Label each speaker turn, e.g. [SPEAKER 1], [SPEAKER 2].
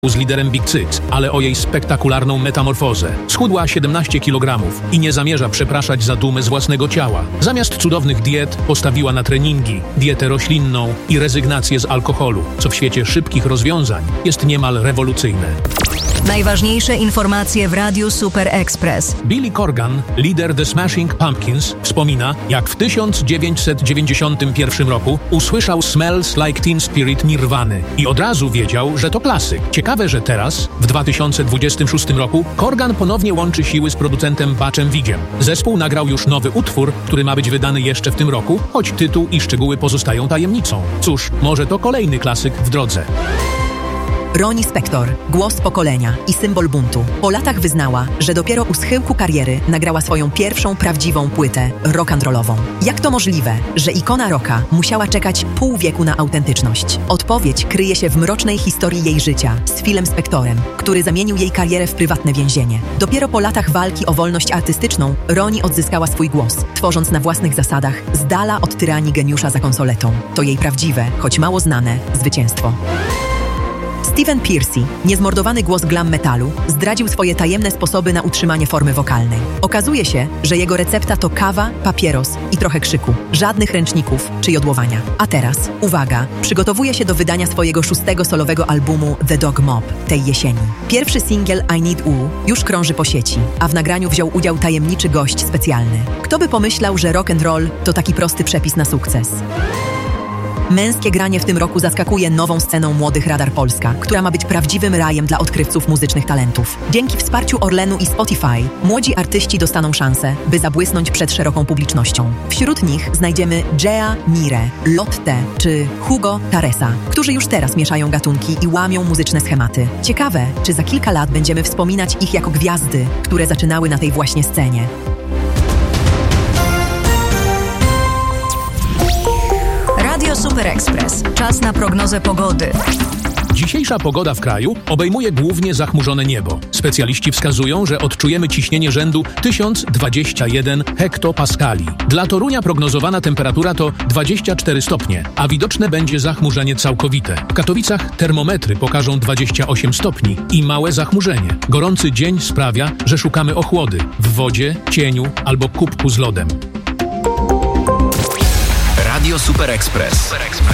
[SPEAKER 1] z liderem Big Six, ale o jej spektakularną metamorfozę. Schudła 17 kg i nie zamierza przepraszać za dumę z własnego ciała. Zamiast cudownych diet postawiła na treningi, dietę roślinną i rezygnację z alkoholu, co w świecie szybkich rozwiązań jest niemal rewolucyjne.
[SPEAKER 2] Najważniejsze informacje w Radiu Super Express.
[SPEAKER 1] Billy Corgan, lider The Smashing Pumpkins, wspomina, jak w 1991 roku usłyszał Smells Like Teen Spirit Nirvany i od razu wiedział, że to klasyk. Ciekawe, że teraz, w 2026 roku, Corgan ponownie łączy siły z producentem Butchem Vigiem. Zespół nagrał już nowy utwór, który ma być wydany jeszcze w tym roku, choć tytuł i szczegóły pozostają tajemnicą. Cóż, może to kolejny klasyk w drodze.
[SPEAKER 3] Ronnie Spector, głos pokolenia i symbol buntu. Po latach wyznała, że dopiero u schyłku kariery nagrała swoją pierwszą prawdziwą płytę rock'n'rollową. Jak to możliwe, że ikona rocka musiała czekać pół wieku na autentyczność? Odpowiedź kryje się w mrocznej historii jej życia z Philem Spectorem, który zamienił jej karierę w prywatne więzienie. Dopiero po latach walki o wolność artystyczną Ronnie odzyskała swój głos, tworząc na własnych zasadach, z dala od tyranii geniusza za konsoletą. To jej prawdziwe, choć mało znane, zwycięstwo. Steven Pearcy, niezmordowany głos glam metalu, zdradził swoje tajemne sposoby na utrzymanie formy wokalnej. Okazuje się, że jego recepta to kawa, papieros i trochę krzyku. Żadnych ręczników czy jodłowania. A teraz, uwaga, przygotowuje się do wydania swojego 6. solowego albumu The Dog Mob tej jesieni. Pierwszy singiel I Need U już krąży po sieci, a w nagraniu wziął udział tajemniczy gość specjalny. Kto by pomyślał, że rock and roll to taki prosty przepis na sukces? Męskie granie w tym roku zaskakuje nową sceną Młodych Radar Polska, która ma być prawdziwym rajem dla odkrywców muzycznych talentów. Dzięki wsparciu Orlenu i Spotify młodzi artyści dostaną szansę, by zabłysnąć przed szeroką publicznością. Wśród nich znajdziemy Jea Mire, Lotte czy Hugo Taresa, którzy już teraz mieszają gatunki i łamią muzyczne schematy. Ciekawe, czy za kilka lat będziemy wspominać ich jako gwiazdy, które zaczynały na tej właśnie scenie.
[SPEAKER 2] Radio Super Express. Czas na prognozę pogody.
[SPEAKER 1] Dzisiejsza pogoda w kraju obejmuje głównie zachmurzone niebo. Specjaliści wskazują, że odczujemy ciśnienie rzędu 1021 hektopaskali. Dla Torunia prognozowana temperatura to 24 stopnie, a widoczne będzie zachmurzenie całkowite. W Katowicach termometry pokażą 28 stopni i małe zachmurzenie. Gorący dzień sprawia, że szukamy ochłody w wodzie, cieniu albo kubku z lodem.
[SPEAKER 4] Radio Super Express.